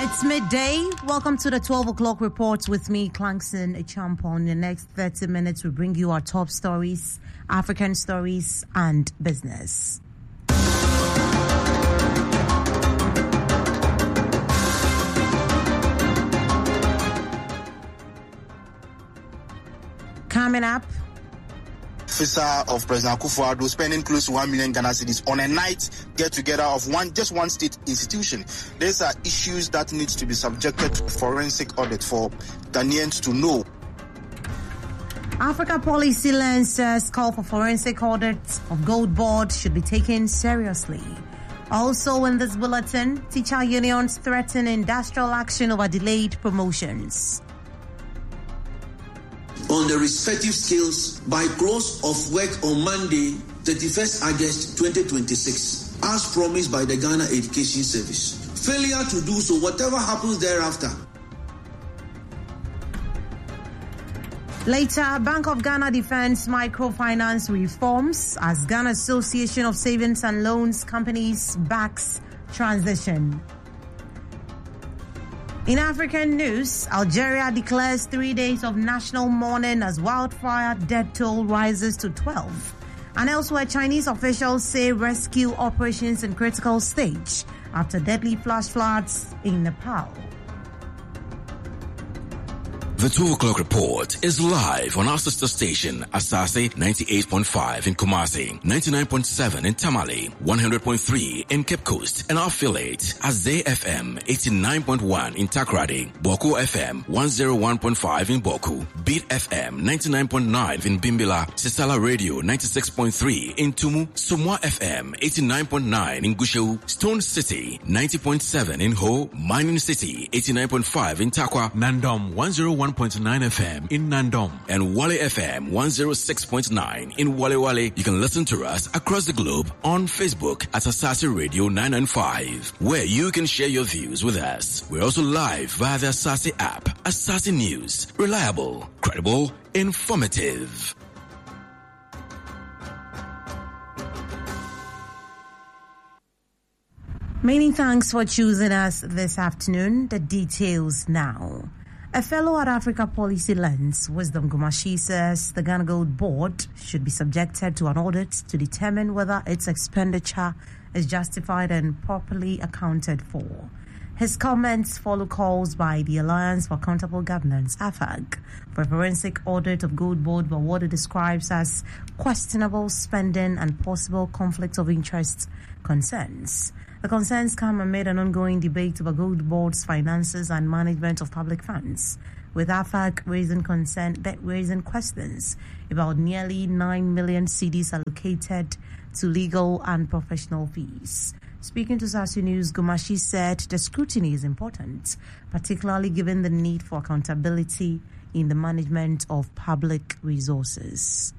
It's midday. Welcome to the 12 o'clock report with me, Clankson Echampon. In the next 30 minutes, we bring you our top stories, African stories, and business. Coming up, officer of President Akufo-Addo spending close to 1 million Ghana cedis on a night get-together of just one state institution. These are issues that need to be subjected to forensic audit for Ghanaians to know. Africa Policy Lenses call for forensic audit of Gold Board should be taken seriously. Also in this bulletin, teacher unions threaten industrial action over delayed promotions. On the respective scales by close of work on Monday, 31st August 2026, as promised by the Ghana Education Service. Failure to do so, whatever happens thereafter. Later, Bank of Ghana defends microfinance reforms as Ghana Association of Savings and Loans Companies backs transition. In African news, Algeria declares 3 days of national mourning as wildfire death toll rises to 12. And elsewhere, Chinese officials say rescue operations in critical stage after deadly flash floods in Nepal. The 12 o'clock report is live on our sister station, Asase 98.5 in Kumasi, 99.7 in Tamale, 100.3 in Cape Coast, and our affiliate, Azay FM 89.1 in Takrady, Boku FM 101.5 in Boku, Beat FM 99.9 in Bimbila, Sisala Radio 96.3 in Tumu, Sumwa FM 89.9 in Gushu, Stone City 90.7 in Ho, Mining City 89.5 in Takwa, Nandom 101.9 FM in Nandom, and Wale FM 106.9 in Wale Wale. You can listen to us across the globe on Facebook at Asase Radio 995, where you can share your views with us. We're also live via the Asase app. Asase News, reliable, credible, informative. Many thanks for choosing us this afternoon. The details now. A fellow at Africa Policy Lens, Wisdom Gumashi, says the Ghana Gold Board should be subjected to an audit to determine whether its expenditure is justified and properly accounted for. His comments follow calls by the Alliance for Accountable Governance, AFAG, for a forensic audit of Gold Board for what it describes as questionable spending and possible conflicts of interest concerns. The concerns come amid an ongoing debate over Gold Board's finances and management of public funds, with AFAG raising questions about nearly 9 million cedis allocated to legal and professional fees. Speaking to Sasu News, Gumashi said the scrutiny is important, particularly given the need for accountability in the management of public resources.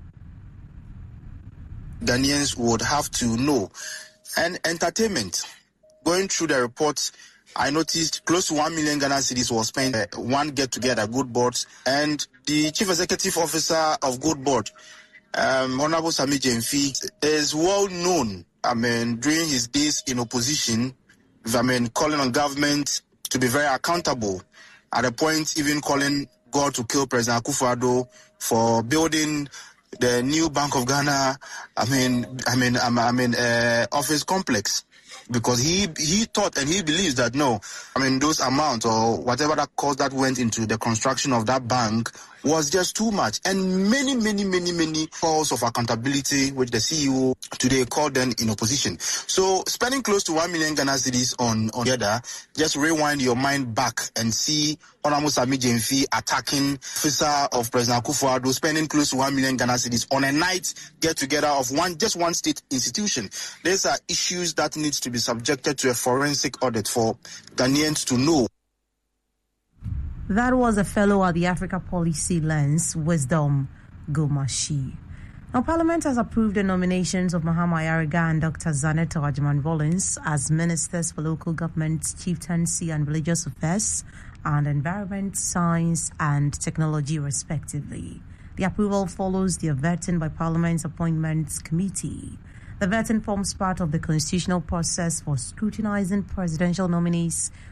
Ghanaians would have to know. And entertainment. Going through the reports, I noticed close to 1 million Ghana cedis was spent one get-together, Gold Boards, and the Chief Executive Officer of Gold Board, Honorable Sami Jemfi, is well known, during his days in opposition, calling on government to be very accountable, at a point even calling God to kill President Akufo-Addo for building the new Bank of Ghana, office complex, because he thought and he believes that those amounts or whatever that cost that went into the construction of that bank was just too much, and many calls of accountability, which the CEO today called them in opposition. So spending close to 1 million Ghana cedis on together, just rewind your mind back and see Honorable Sami Jemfi attacking officer of President Akufo-Addo, spending close to 1 million Ghana cedis on a night get-together of just one state institution. These are issues that needs to be subjected to a forensic audit for Ghanaians to know. That was a fellow at the Africa Policy Lens, Wisdom Gumashi. Now, Parliament has approved the nominations of Mahama Ayariga and Dr. Zaneto Agyemang-Rawlings as Ministers for Local Government, Chieftaincy and Religious Affairs and Environment, Science and Technology, respectively. The approval follows the vetting by Parliament's Appointments Committee. The vetting forms part of the constitutional process for scrutinizing presidential nominees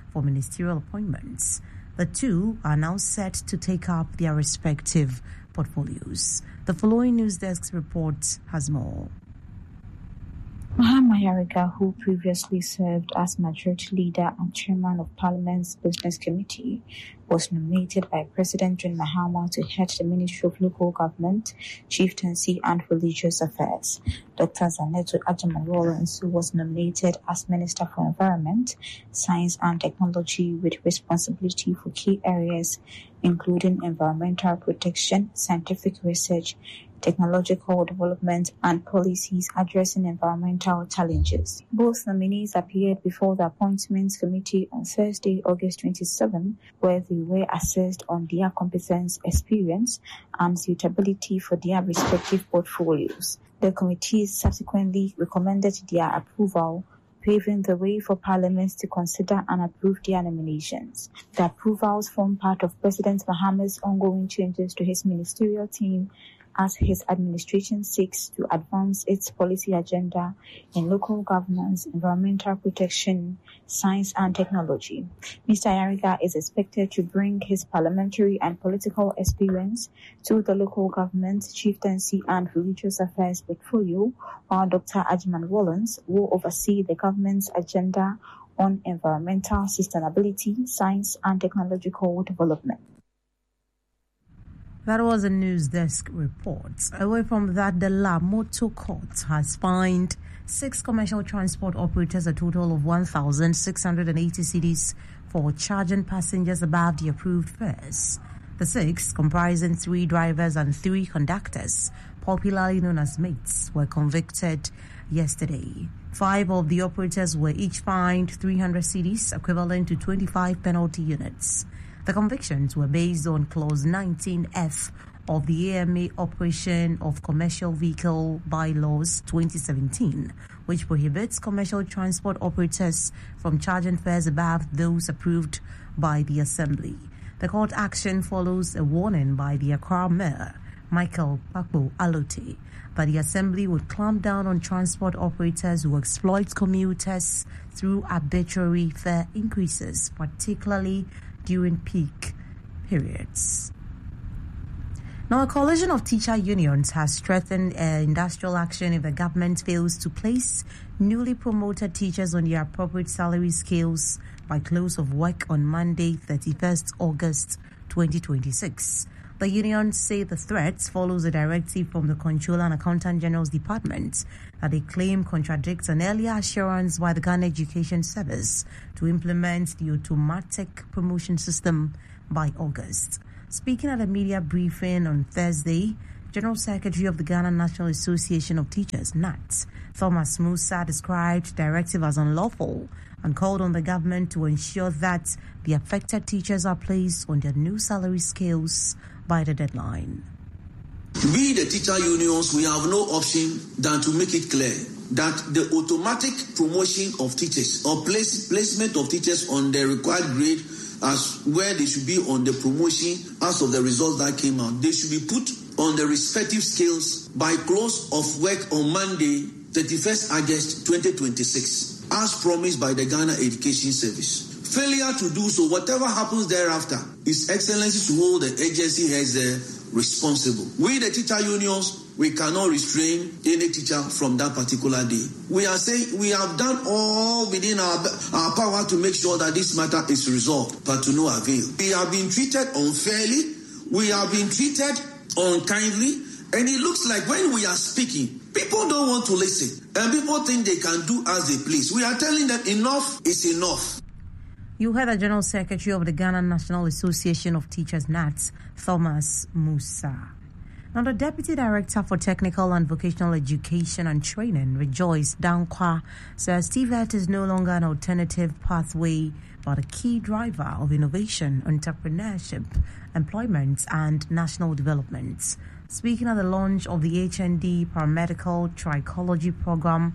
for ministerial appointments. The two are now set to take up their respective portfolios. The following news desk report has more. Mahama Yariga, who previously served as Majority Leader and Chairman of Parliament's Business Committee, was nominated by President John Mahama to head the Ministry of Local Government, Chieftaincy and Religious Affairs. Dr. Zaneto Agyeman-Rawlings, who was nominated as Minister for Environment, Science and Technology with responsibility for key areas including environmental protection, scientific research, technological development, and policies addressing environmental challenges. Both nominees appeared before the Appointments Committee on Thursday, August 27, where they were assessed on their competence, experience, and suitability for their respective portfolios. The committee subsequently recommended their approval, paving the way for Parliament to consider and approve their nominations. The approvals form part of President Mahama's ongoing changes to his ministerial team as his administration seeks to advance its policy agenda in local governance, environmental protection, science and technology. Mr. Yariga is expected to bring his parliamentary and political experience to the local government, chieftaincy and religious affairs portfolio, while Dr. Agyeman-Rawlings will oversee the government's agenda on environmental sustainability, science and technological development. That was a news desk report. Away from that, the Lamoto Court has fined 6 commercial transport operators a total of 1,680 cedis for charging passengers above the approved fares. The 6, comprising 3 drivers and 3 conductors, popularly known as mates, were convicted yesterday. 5 of the operators were each fined 300 cedis, equivalent to 25 penalty units. The convictions were based on Clause 19F of the AMA Operation of Commercial Vehicle Bylaws 2017, which prohibits commercial transport operators from charging fares above those approved by the Assembly. The court action follows a warning by the Accra Mayor, Michael Pakpo Alote, that the Assembly would clamp down on transport operators who exploit commuters through arbitrary fare increases, particularly during peak periods. Now, a coalition of teacher unions has threatened industrial action if the government fails to place newly promoted teachers on their appropriate salary scales by close of work on Monday, 31st August 2026. The unions say the threat follows a directive from the Controller and Accountant General's Department that they claim contradicts an earlier assurance by the Ghana Education Service to implement the automatic promotion system by August. Speaking at a media briefing on Thursday, General Secretary of the Ghana National Association of Teachers, NAT, Thomas Musa, described the directive as unlawful and called on the government to ensure that the affected teachers are placed on their new salary scales by the deadline. We, the teacher unions, we have no option than to make it clear that the automatic promotion of teachers or placement of teachers on the required grade as where they should be on the promotion as of the results that came out, they should be put on the respective scales by close of work on Monday, 31st August 2026, as promised by the Ghana Education Service. Failure to do so, whatever happens thereafter, His Excellency to hold the agency heads responsible. We, the teacher unions, we cannot restrain any teacher from that particular day. We are saying we have done all within our power to make sure that this matter is resolved, but to no avail. We have been treated unfairly, we have been treated unkindly, and it looks like when we are speaking, people don't want to listen, and people think they can do as they please. We are telling them enough is enough. You heard the General Secretary of the Ghana National Association of Teachers, NAT, Thomas Musa. Now, the Deputy Director for Technical and Vocational Education and Training, Rejoice Dankwa, says TVET is no longer an alternative pathway, but a key driver of innovation, entrepreneurship, employment, and national development. Speaking at the launch of the HND Paramedical Trichology Program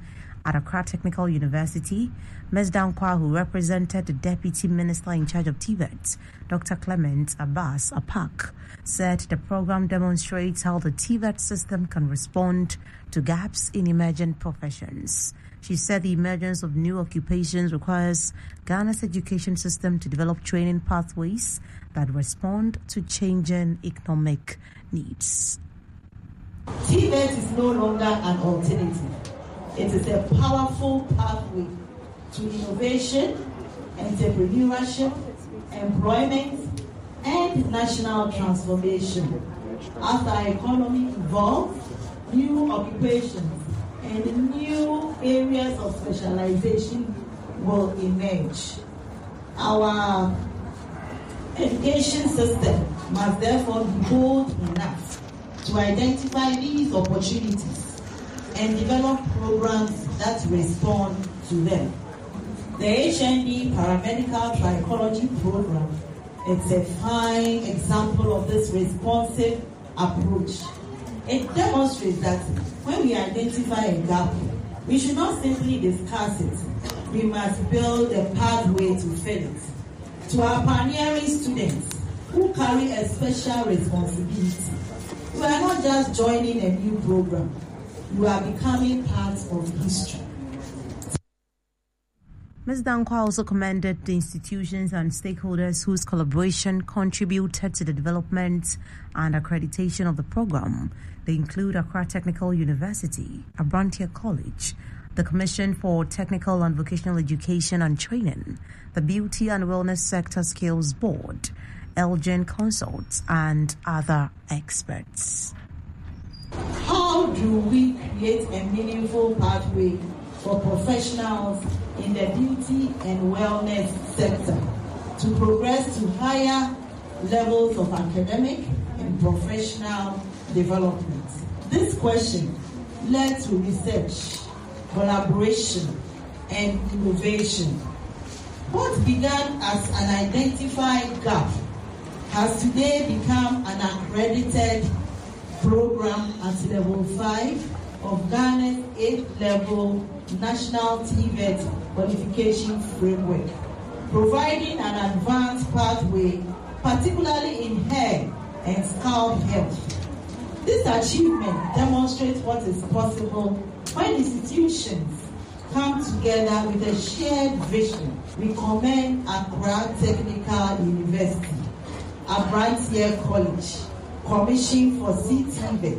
At Accra Technical University, Ms. Dankwa, who represented the Deputy Minister in charge of TVET, Dr. Clement Abbas Apak, said the program demonstrates how the TVET system can respond to gaps in emerging professions. She said the emergence of new occupations requires Ghana's education system to develop training pathways that respond to changing economic needs. TVET is no longer an alternative. It is a powerful pathway to innovation, entrepreneurship, employment, and national transformation. As our economy evolves, new occupations and new areas of specialization will emerge. Our education system must therefore be bold enough to identify these opportunities and develop programs that respond to them. The HND Paramedical Trichology Program is a fine example of this responsive approach. It demonstrates that when we identify a gap, we should not simply discuss it. We must build a pathway to fill it. To our pioneering students who carry a special responsibility, you are not just joining a new program, you are becoming part of history. Ms. Dankwa also commended the institutions and stakeholders whose collaboration contributed to the development and accreditation of the program. They include Accra Technical University, Abrantia College, the Commission for Technical and Vocational Education and Training, the Beauty and Wellness Sector Skills Board, Elgin Consults, and other experts. How do we create a meaningful pathway for professionals in the beauty and wellness sector to progress to higher levels of academic and professional development? This question led to research, collaboration, and innovation. What began as an identified gap has today become an accredited program at level 5 of Ghana's 8th level National TVET qualification framework, providing an advanced pathway, particularly in hair and scalp health. This achievement demonstrates what is possible when institutions come together with a shared vision. We commend Accra Technical University, Abrantia College, Commission for CTVET.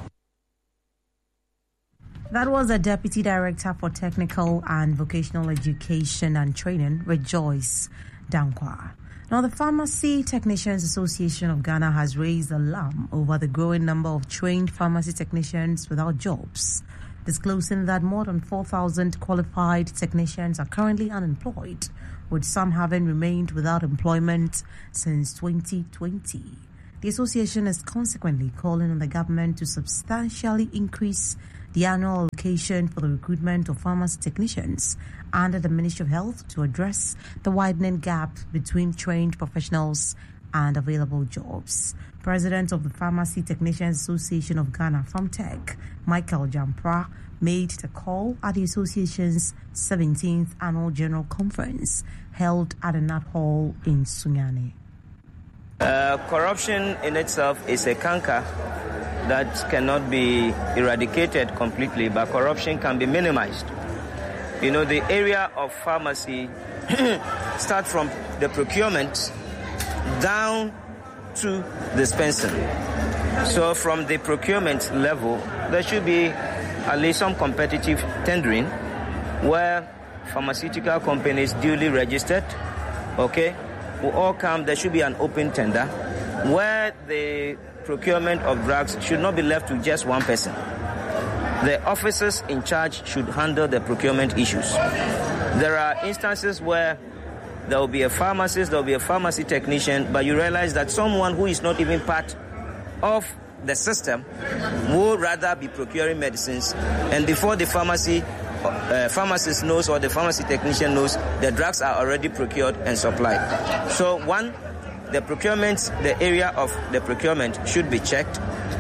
That was the Deputy Director for Technical and Vocational Education and Training, Rejoice Dankwa. Now, the Pharmacy Technicians Association of Ghana has raised alarm over the growing number of trained pharmacy technicians without jobs, disclosing that more than 4,000 qualified technicians are currently unemployed, with some having remained without employment since 2020. The association is consequently calling on the government to substantially increase the annual allocation for the recruitment of pharmacy technicians under the Ministry of Health to address the widening gap between trained professionals and available jobs. President of the Pharmacy Technicians Association of Ghana, PharmTech, Michael Jampra, made the call at the association's 17th Annual General Conference held at the Nat Hall in Sunyani. Corruption in itself is a canker that cannot be eradicated completely, but corruption can be minimized. You know, the area of pharmacy starts from the procurement down to dispensing. So from the procurement level, there should be at least some competitive tendering where pharmaceutical companies duly registered, will all come. There should be an open tender where the procurement of drugs should not be left to just one person. The officers in charge should handle the procurement issues. There are instances where there will be a pharmacist, there will be a pharmacy technician, but you realize that someone who is not even part of the system will rather be procuring medicines, and before the pharmacist knows or the pharmacy technician knows, the drugs are already procured and supplied. So one, the area of the procurement should be checked.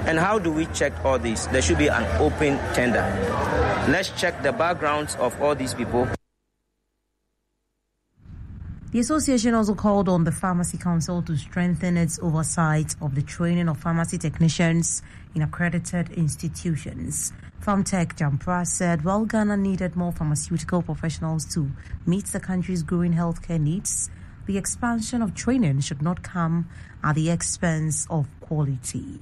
And how do we check all this? There should be an open tender. Let's check the backgrounds of all these people. The association also called on the Pharmacy Council to strengthen its oversight of the training of pharmacy technicians in accredited institutions. Famtech Jampra said while Ghana needed more pharmaceutical professionals to meet the country's growing healthcare needs, the expansion of training should not come at the expense of quality.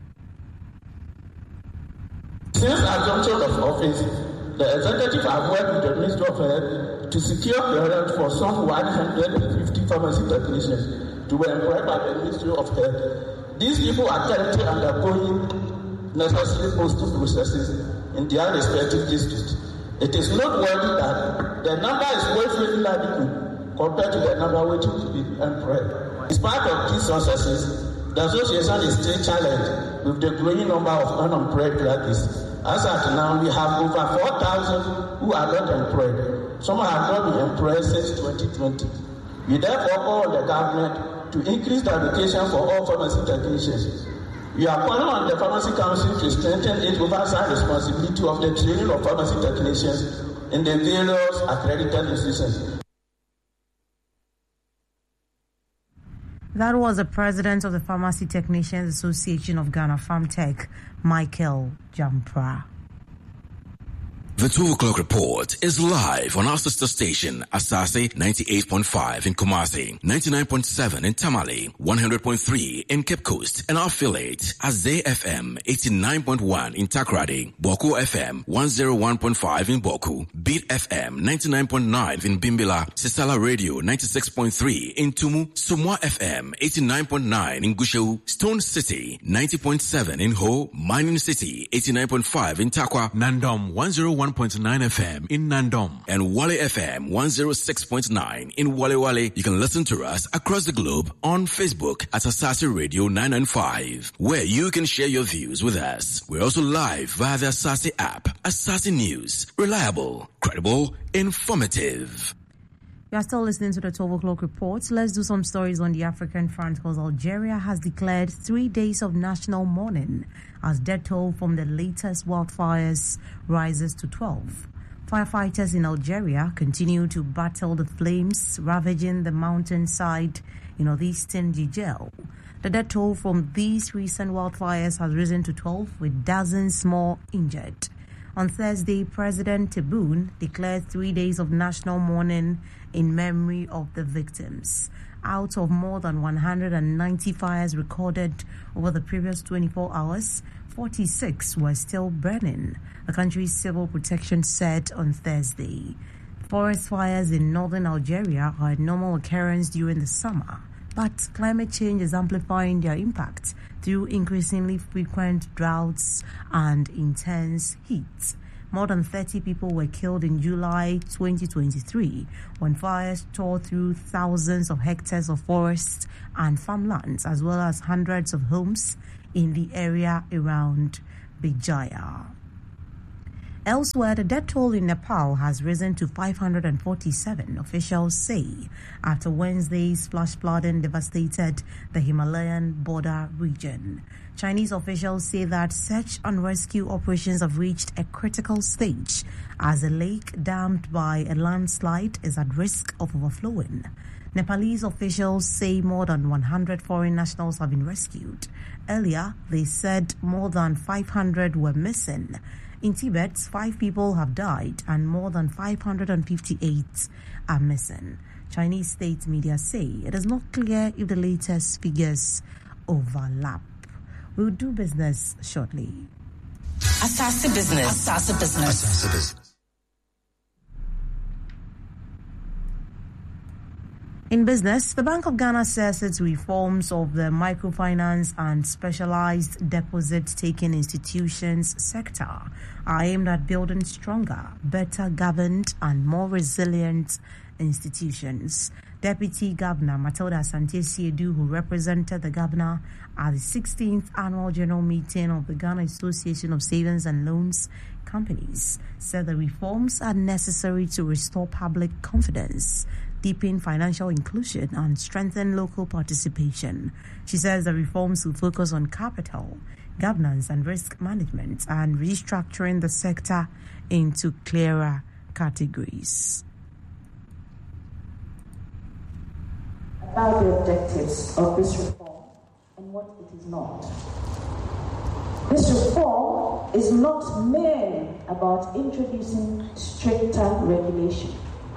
Since assumption of office, the executive have worked with the Ministry of Health to secure clearance for some 150 pharmacy technicians to be employed by the Ministry of Health. These people are currently undergoing necessary posting processes in their respective districts. It is noteworthy that the number is woefully inadequate compared to the number waiting to be employed. In spite of these successes, the association is still challenged with the growing number of unemployed graduates. As at now, we have over 4,000 who are not employed. Some have not been employed since 2020. We therefore call on the government to increase the allocation for all pharmacy technicians. We are calling on the Pharmacy Council to strengthen its oversight responsibility of the training of pharmacy technicians in the various accredited institutions. That was the president of the Pharmacy Technicians Association of Ghana, Famtech, Michael Jampra. The 2 o'clock report is live on our sister station, Asase 98.5 in Kumasi, 99.7 in Tamale, 100.3 in Cape Coast, and our affiliate, Azay FM 89.1 in Takoradi, Boku FM 101.5 in Boku, Beat FM 99.9 in Bimbila, Sisala Radio 96.3 in Tumu, Sumwa FM 89.9 in Gusheu, Stone City 90.7 in Ho, Mining City 89.5 in Takwa, Nandom 101.9 FM in Nandom, and Wale FM 106.9 in Wale Wale. You can listen to us across the globe on Facebook at Asase Radio 995, where you can share your views with us. We're also live via the Asase app. Asase News, reliable, credible, informative. You are still listening to the 12 o'clock report. Let's do some stories on the African front, because Algeria has declared 3 days of national mourning as death toll from the latest wildfires rises to 12. Firefighters in Algeria continue to battle the flames ravaging the mountainside in northeastern Jijel. The death toll from these recent wildfires has risen to 12, with dozens more injured. On Thursday, President Tebboune declared 3 days of national mourning in memory of the victims. Out of more than 190 fires recorded over the previous 24 hours, 46 were still burning, the country's civil protection said on Thursday. Forest fires in northern Algeria are a normal occurrence during the summer, but climate change is amplifying their impact through increasingly frequent droughts and intense heat. More than 30 people were killed in July 2023 when fires tore through thousands of hectares of forests and farmlands, as well as hundreds of homes in the area around Bijaya. Elsewhere, the death toll in Nepal has risen to 547, officials say, after Wednesday's flash flooding devastated the Himalayan border region. Chinese officials say that search and rescue operations have reached a critical stage as a lake dammed by a landslide is at risk of overflowing. Nepalese officials say more than 100 foreign nationals have been rescued. Earlier, they said more than 500 were missing. In Tibet, 5 people have died and more than 558 are missing. Chinese state media say it is not clear if the latest figures overlap. We'll do business shortly. Asase Business. Asase Business. Asase Business. In business, the Bank of Ghana says its reforms of the microfinance and specialized deposit-taking institutions sector are aimed at building stronger, better governed and more resilient institutions. Deputy Governor Matilda Asante-Siedu, who represented the governor at the 16th annual general meeting of the Ghana Association of Savings and Loans Companies, said the reforms are necessary to restore public confidence, deepen financial inclusion, and strengthen local participation. She says the reforms will focus on capital, governance and risk management, and restructuring the sector into clearer categories. About the objectives of this reform and what it is not. This reform is not merely about introducing stricter regulation.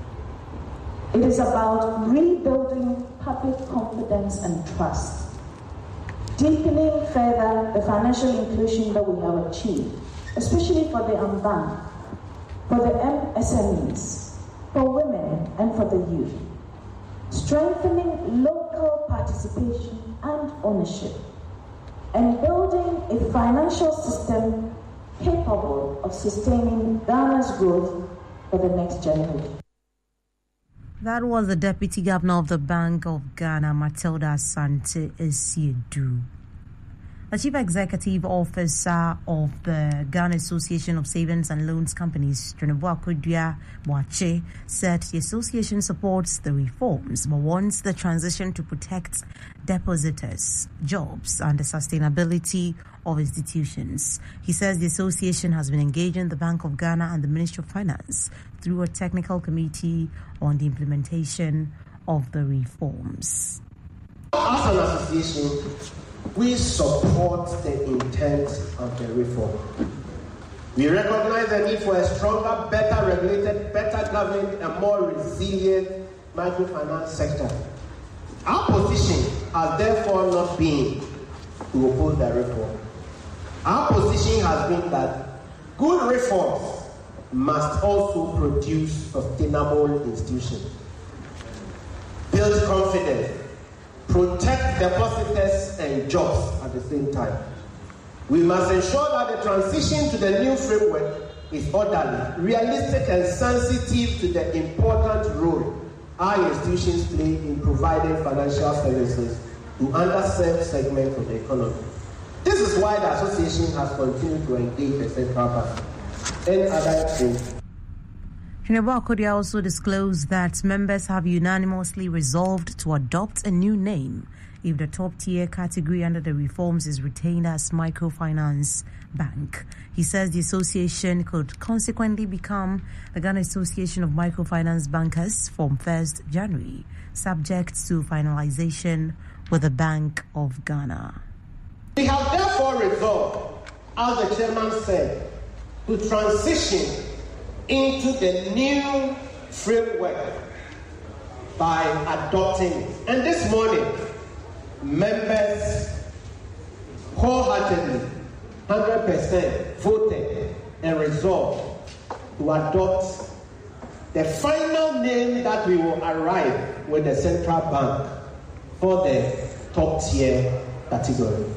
It is about rebuilding public confidence and trust, deepening further the financial inclusion that we have achieved, especially for the unbanked, for the MSMEs, for women and for the youth, strengthening local participation and ownership, and building a financial system capable of sustaining Ghana's growth for the next generation. That was the Deputy Governor of the Bank of Ghana, Matilda Asante Essiedu. The Chief Executive Officer of the Ghana Association of Savings and Loans Companies, Trinebo Akodua Boakye, said the association supports the reforms but wants the transition to protect depositors, jobs, and the sustainability of institutions. He says the association has been engaging the Bank of Ghana and the Ministry of Finance through a technical committee on the implementation of the reforms. As an association, we support the intent of the reform. We recognize the need for a stronger, better regulated, better governed, and more resilient microfinance sector. Our position has therefore not been to oppose the reform. Our position has been that good reforms must also produce sustainable institutions, build confidence, protect depositors and jobs at the same time. We must ensure that the transition to the new framework is orderly, realistic, and sensitive to the important role our institutions play in providing financial services to underserved segments of the economy. This is why the association has continued to engage the central bank and other things. Trinebo Akodua also disclosed that members have unanimously resolved to adopt a new name if the top-tier category under the reforms is retained as Microfinance Bank. He says the association could consequently become the Ghana Association of Microfinance Bankers from 1st January, subject to finalization with the Bank of Ghana. We have therefore resolved, as the chairman said, to transition into the new framework by adopting it. And this morning, members wholeheartedly, 100% voted and resolved to adopt the final name that we will arrive with the central bank for the top tier category.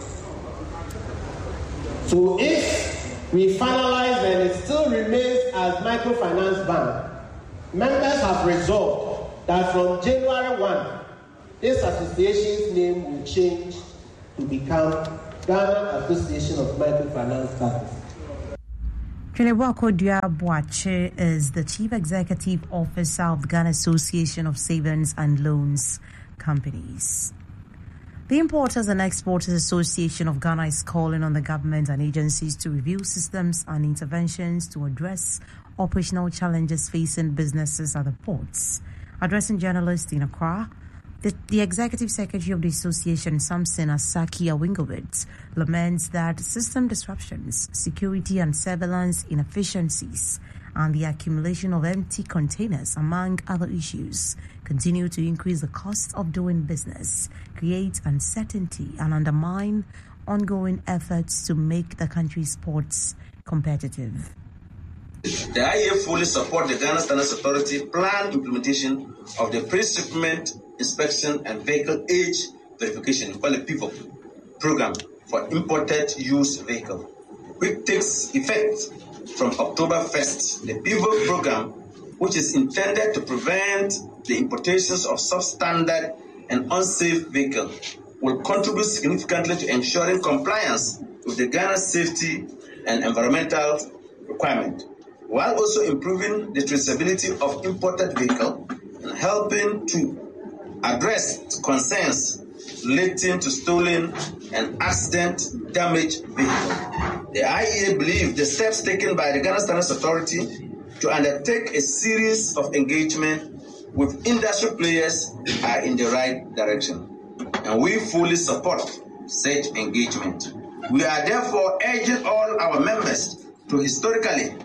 So if we finalize and it still remains as Microfinance Bank, members have resolved that from January 1, this association's name will change to become Ghana Association of Microfinance Banks. Trinebo Akodua Boakye is the Chief Executive Officer of the Ghana Association of Savings and Loans Companies. The Importers and Exporters Association of Ghana is calling on the government and agencies to review systems and interventions to address operational challenges facing businesses at the ports. Addressing journalists in Accra, the Executive Secretary of the Association, Samson Asaki Awingowitz, laments that system disruptions, security and surveillance inefficiencies, and the accumulation of empty containers, among other issues, continue to increase the cost of doing business, create uncertainty, and undermine ongoing efforts to make the country's ports competitive. The IEF fully supports the Ghana Standards Authority planned implementation of the pre-shipment inspection and vehicle age verification, called the PIVOP program for imported used vehicle, which takes effect from October 1st. The PIVOP program, which is intended to prevent the importations of substandard and unsafe vehicles, will contribute significantly to ensuring compliance with the Ghana safety and environmental requirement, while also improving the traceability of imported vehicles and helping to address concerns relating to stolen and accident damaged vehicles. The IEA believes the steps taken by the Ghana Standards Authority to undertake a series of engagement with industry players are in the right direction, and we fully support such engagement. We are therefore urging all our members to historically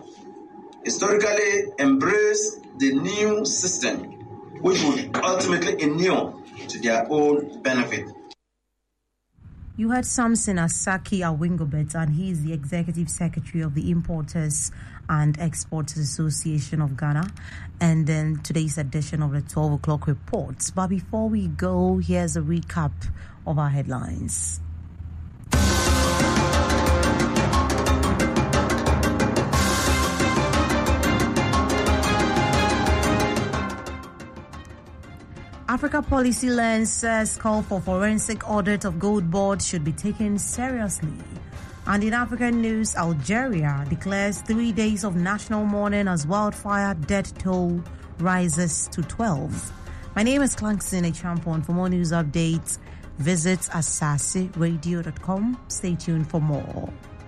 embrace the new system, which would ultimately inure to their own benefit. You heard Samson Asaki Awingobet, and he is the Executive Secretary of the Importers and Exporters Association of Ghana. And then today's edition of the 12 o'clock reports. But before we go, here's a recap of our headlines. Africa Policy Lens says call for forensic audit of gold board should be taken seriously. And in African news, Algeria declares 3 days of national mourning as wildfire death toll rises to 12. My name is Clankson Echampon. For more news updates, visit asaseradio.com. Stay tuned for more.